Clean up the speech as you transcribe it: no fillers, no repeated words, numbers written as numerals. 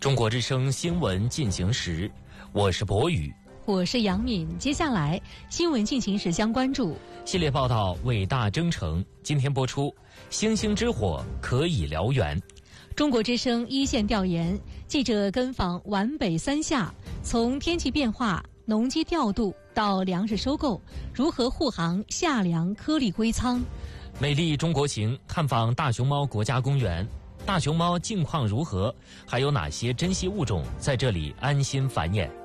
中国之声新闻进行时，我是博宇， 我是杨敏。接下来新闻进行时将关注系列报道《伟大征程》，今天播出星星之火可以燎原。 中国之声一线调研，记者跟访皖北三下，从天气变化、农机调度到粮食收购，如何护航夏粮颗粒归仓。 美丽中国行，探访大熊猫国家公园，大熊猫近况如何？还有哪些珍稀物种在这里安心繁衍？